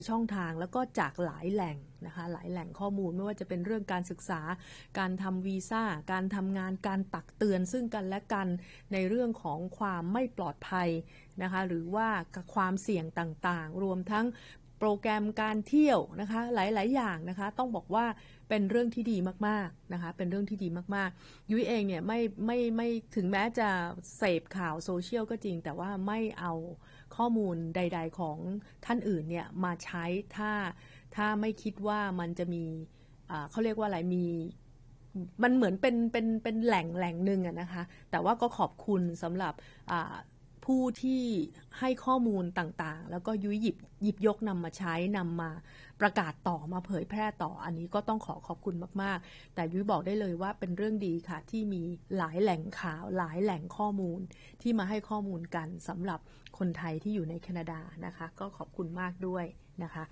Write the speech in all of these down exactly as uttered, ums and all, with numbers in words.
ช่องทางแล้วก็จากหลายแหล่งนะคะหลายแหล่งข้อมูลไม่ว่าจะเป็นเรื่องการศึกษาการทำวีซ่าการทำงานการตักเตือนซึ่งกันและกันในเรื่องของความไม่ปลอดภัยนะคะหรือว่าความเสี่ยงต่างๆรวมทั้งโปรแกรมการเที่ยวนะคะหลายๆอย่างนะคะต้องบอกว่าเป็นเรื่องที่ดีมากๆนะคะเป็นเรื่องที่ดีมากๆยุ้ยเองเนี่ยไม่ไม่ไม่ถึงแม้จะเสพข่าวโซเชียลก็จริงแต่ว่าไม่เอาข้อมูลใดๆของท่านอื่นเนี่ยมาใช้ถ้าถ้าไม่คิดว่ามันจะมีเขาเรียกว่าอะไรมีมันเหมือนเป็นเป็นเป็นแหล่งแหล่งหนึ่งอะนะคะแต่ว่าก็ขอบคุณสำหรับผู้ที่ให้ข้อมูลต่างๆแล้วก็ยุ้ยหยิบหยิบยกนำมาใช้นำมาประกาศต่อมาเผยแพร่ต่ออันนี้ก็ต้องขอขอบคุณมากๆแต่ยุ้ยบอกได้เลยว่าเป็นเรื่องดีค่ะที่มีหลายแหล่งข่าวหลายแหล่งข้อมูลที่มาให้ข้อมูลกันสำหรับคนไทยที่อยู่ในแคนาดานะคะก็ขอบคุณมากด้วยนะคะ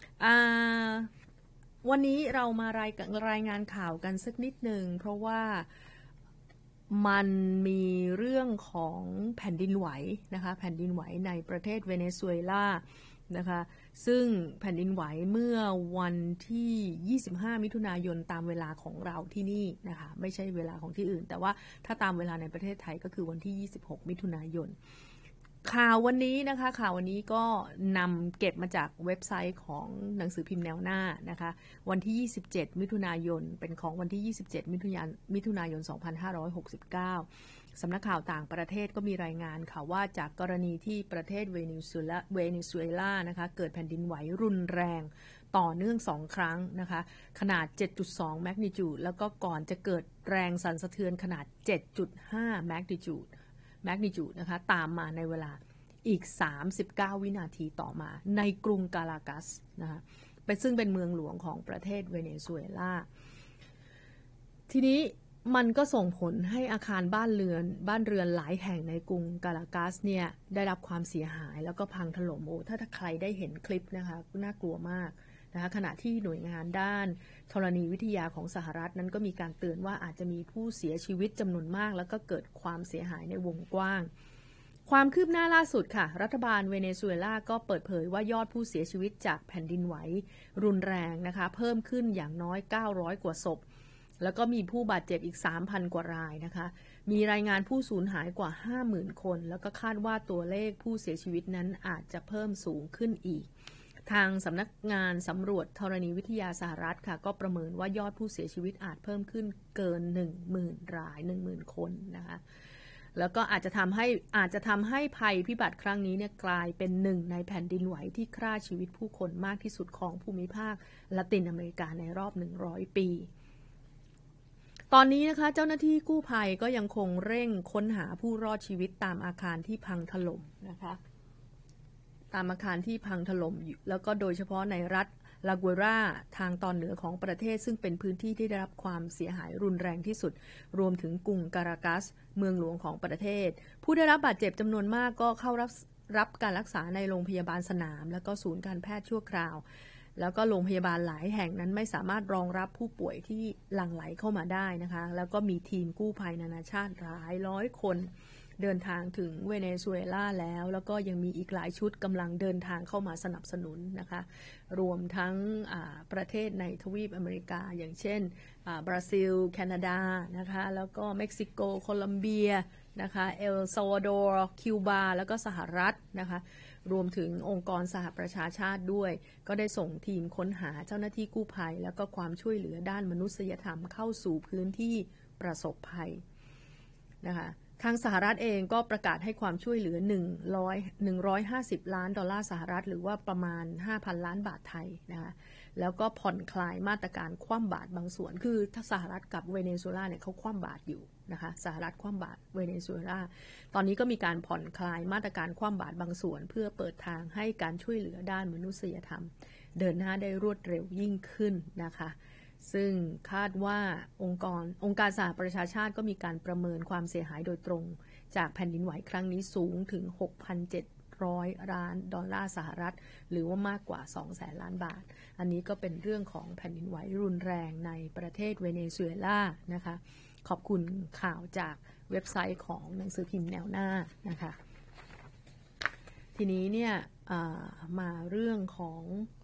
วันนี้เรามารายรายงานข่าวกันสักนิดหนึ่งเพราะว่ามันมีเรื่องของแผ่นดินไหวนะคะแผ่นดินไหวในประเทศเวเนซุเอลานะคะซึ่งแผ่นดินไหวเมื่อวันที่ยี่สิบห้ามิถุนายนตามเวลาของเราที่นี่นะคะไม่ใช่เวลาของที่อื่นแต่ว่าถ้าตามเวลาในประเทศไทยก็คือวันที่ยี่สิบหกมิถุนายนข่าววันนี้นะคะข่าววันนี้ก็นำเก็บมาจากเว็บไซต์ของหนังสือพิมพ์แนวหน้านะคะวันที่ยี่สิบเจ็ดมิถุนายนเป็นของวันที่ยี่สิบเจ็ดมิถุนายนมิถุนายนสองพันห้าร้อยหกสิบเก้าสำนักข่าวต่างประเทศก็มีรายงานค่ะว่าจากกรณีที่ประเทศเวเนซุเอลาเวเนซุเอลานะคะเกิดแผ่นดินไหวรุนแรงต่อเนื่องสองครั้งนะคะขนาด เจ็ดจุดสอง แมกนิจูดแล้วก็ก่อนจะเกิดแรงสั่นสะเทือนขนาด เจ็ดจุดห้า แมกนิจูดแมกนิจูดนะคะตามมาในเวลาอีกสามสิบเก้าวินาทีต่อมาในกรุงกาลากัสนะคะเป็นซึ่งเป็นเมืองหลวงของประเทศเวเนซุเอลาทีนี้มันก็ส่งผลให้อาคารบ้านเรือนบ้านเรือนหลายแห่งในกรุงกาลากัสเนี่ยได้รับความเสียหายแล้วก็พังถล่มโอ้ถ้าถ้าใครได้เห็นคลิปนะคะน่ากลัวมากนะคะขณะที่หน่วยงานด้านธรณีวิทยาของสหรัฐนั้นก็มีการเตือนว่าอาจจะมีผู้เสียชีวิตจำนวนมากแล้วก็เกิดความเสียหายในวงกว้างความคืบหน้าล่าสุดค่ะรัฐบาลเวเนซุเอลาก็เปิดเผยว่ายอดผู้เสียชีวิตจากแผ่นดินไหวรุนแรงนะคะเพิ่มขึ้นอย่างน้อยเก้าร้อยกว่าศพแล้วก็มีผู้บาดเจ็บอีก สามพัน กว่ารายนะคะมีรายงานผู้สูญหายกว่า ห้าหมื่น คนแล้วก็คาดว่าตัวเลขผู้เสียชีวิตนั้นอาจจะเพิ่มสูงขึ้นอีกทางสำนักงานสำรวจธรณีวิทยาสหรัฐค่ะก็ประเมินว่ายอดผู้เสียชีวิตอาจเพิ่มขึ้นเกิน หนึ่งหมื่น ราย หนึ่งหมื่น คนนะคะแล้วก็อาจจะทำให้อาจจะทำให้ภัยพิบัติครั้งนี้เนี่ยกลายเป็นหนึ่งในแผ่นดินไหวที่ฆ่าชีวิตผู้คนมากที่สุดของภูมิภาคละตินอเมริกาในรอบหนึ่งร้อยปีตอนนี้นะคะเจ้าหน้าที่กู้ภัยก็ยังคงเร่งค้นหาผู้รอดชีวิตตามอาคารที่พังถล่มนะคะตามอาคารที่พังถล่มแล้วก็โดยเฉพาะในรัฐลากัวราทางตอนเหนือของประเทศซึ่งเป็นพื้นที่ที่ได้รับความเสียหายรุนแรงที่สุดรวมถึงกรุงการากัสเมืองหลวงของประเทศผู้ได้รับบาดเจ็บจำนวนมากก็เข้ารับรับการรักษาในโรงพยาบาลสนามแล้วก็ศูนย์การแพทย์ชั่วคราวแล้วก็โรงพยาบาลหลายแห่งนั้นไม่สามารถรองรับผู้ป่วยที่หลั่งไหลเข้ามาได้นะคะแล้วก็มีทีมกู้ภัยนานาชาติหลายร้อยคนเดินทางถึงเวเนซุเอลาแล้วแล้วก็ยังมีอีกหลายชุดกำลังเดินทางเข้ามาสนับสนุนนะคะรวมทั้งประเทศในทวีปอเมริกาอย่างเช่นบราซิลแคนาดานะคะแล้วก็เม็กซิโกโคลัมเบียนะคะเอลซัลวาดอร์คิวบาแล้วก็สหรัฐนะคะรวมถึงองค์กรสหประชาชาติด้วยก็ได้ส่งทีมค้นหาเจ้าหน้าที่กู้ภัยแล้วก็ความช่วยเหลือด้านมนุษยธรรมเข้าสู่พื้นที่ประสบภัยนะคะทางสหรัฐเองก็ประกาศให้ความช่วยเหลือหนึ่งร้อย หนึ่งร้อยห้าสิบล้านดอลลาร์สหรัฐหรือว่าประมาณ ห้าพัน ล้านบาทไทยนะคะแล้วก็ผ่อนคลายมาตรการคว่ำบาตรบางส่วนคือถ้าสหรัฐกับเวเนซุเอลาเนี่ยเขาคว่ำบาตรอยู่นะคะสหรัฐคว่ำบาตรเวเนซุเอลาตอนนี้ก็มีการผ่อนคลายมาตรการคว่ำบาตรบางส่วนเพื่อเปิดทางให้การช่วยเหลือด้านมนุษยธรรมเดินหน้าได้รวดเร็วยิ่งขึ้นนะคะซึ่งคาดว่าองค์กรองค์การสหประชาชาติก็มีการประเมินความเสียหายโดยตรงจากแผ่นดินไหวครั้งนี้สูงถึง หกพันเจ็ดร้อย ล้านดอลลาร์สหรัฐหรือว่ามากกว่า สองแสน ล้านบาทอันนี้ก็เป็นเรื่องของแผ่นดินไหวรุนแรงในประเทศเวเนซุเอลานะคะขอบคุณข่าวจากเว็บไซต์ของหนังสือพิมพ์แนวหน้านะคะทีนี้เนี่ยมาเรื่องของ